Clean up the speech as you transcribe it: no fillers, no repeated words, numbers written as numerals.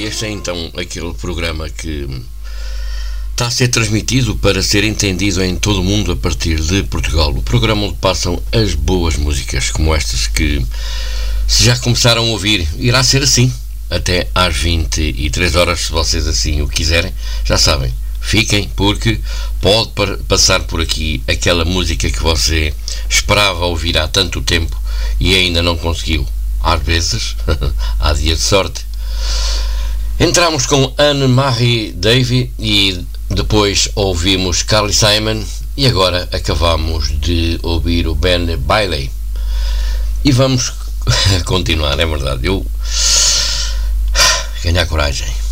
e este é então aquele programa que está a ser transmitido para ser entendido em todo o mundo a partir de Portugal. O programa onde passam as boas músicas, como estas que, se já começaram a ouvir, irá ser assim até às 23 horas, se vocês assim o quiserem. Já sabem, fiquem, porque pode passar por aqui aquela música que você esperava ouvir há tanto tempo e ainda não conseguiu. Às vezes, há dia de sorte. Entramos com Anne-Marie Davy e depois ouvimos Carly Simon e agora acabamos de ouvir o Ben Bailey. E vamos continuar, é verdade. Eu ganhar coragem.